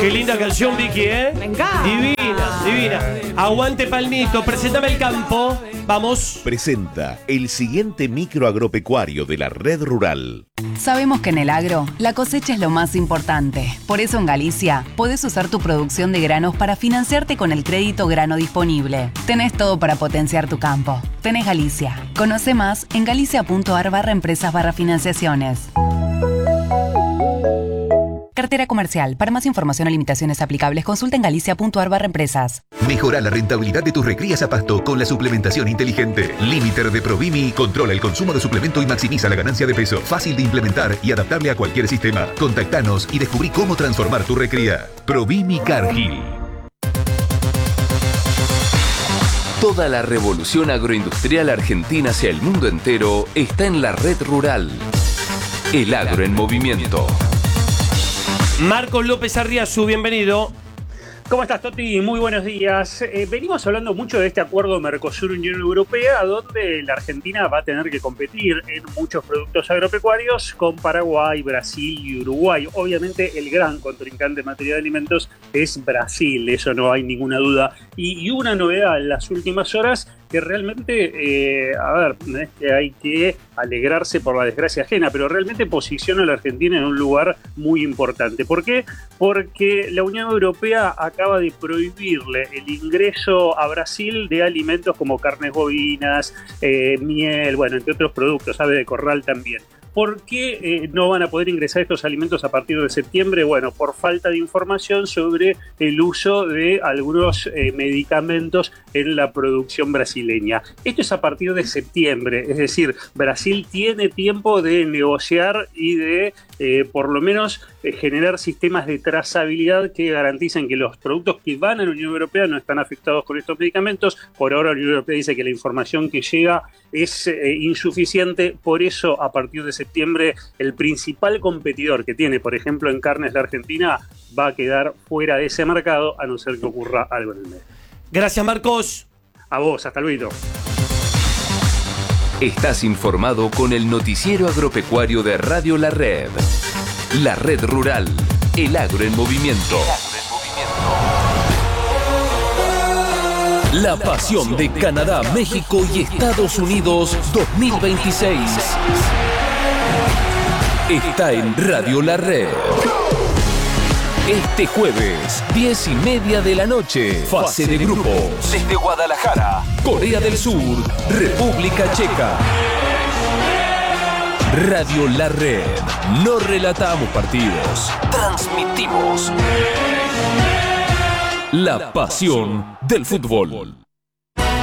Qué linda canción, Vicky, ¿eh? Me encanta. Divina, divina. Aguante Palmito, presentame el campo. Vamos. Presenta el siguiente microagropecuario de la Red Rural. Sabemos que en el agro, la cosecha es lo más importante. Por eso en Galicia, podés usar tu producción de granos para financiarte con el crédito grano disponible. Tenés todo para potenciar tu campo. Tenés Galicia. Conoce más en galicia.ar/empresas/financiaciones. Cartera comercial. Para más información o limitaciones aplicables, consulta en galicia.ar/empresas. Mejora la rentabilidad de tus recrías a pasto con la suplementación inteligente. Limiter de Provimi controla el consumo de suplemento y maximiza la ganancia de peso. Fácil de implementar y adaptable a cualquier sistema. Contactanos y descubrí cómo transformar tu recría. Provimi Cargill. Toda la revolución agroindustrial argentina hacia el mundo entero está en la Red Rural. El agro en movimiento. Marcos López Arriazu, bienvenido. ¿Cómo estás, Toti? Muy buenos días. Venimos hablando mucho de este acuerdo Mercosur-Unión Europea, donde la Argentina va a tener que competir en muchos productos agropecuarios con Paraguay, Brasil y Uruguay. Obviamente el gran contrincante en materia de alimentos es Brasil, eso no hay ninguna duda. Y una novedad en las últimas horas que realmente, no es que hay que alegrarse por la desgracia ajena, pero realmente posiciona a la Argentina en un lugar muy importante. ¿Por qué? Porque la Unión Europea acaba de prohibirle el ingreso a Brasil de alimentos como carnes bovinas, miel, bueno, entre otros productos, ave de corral también. ¿Por qué no van a poder ingresar estos alimentos a partir de septiembre? Bueno, por falta de información sobre el uso de algunos medicamentos en la producción brasileña. Esto es a partir de septiembre, es decir, Brasil tiene tiempo de negociar y de por lo menos generar sistemas de trazabilidad que garanticen que los productos que van a la Unión Europea no están afectados con estos medicamentos. Por ahora la Unión Europea dice que la información que llega es insuficiente, por eso a partir de septiembre el principal competidor que tiene, por ejemplo, en carnes la Argentina, va a quedar fuera de ese mercado a no ser que ocurra algo en el medio. Gracias, Marcos. A vos, hasta luego. Estás informado con el noticiero agropecuario de Radio La Red. La Red Rural. El agro en movimiento. La pasión de Canadá, México y Estados Unidos 2026. Está en Radio La Red. Este jueves, 10:30 de la noche, fase de grupos. Desde Guadalajara, Corea del Sur, República Checa. Radio La Red. No relatamos partidos, transmitimos la pasión del fútbol.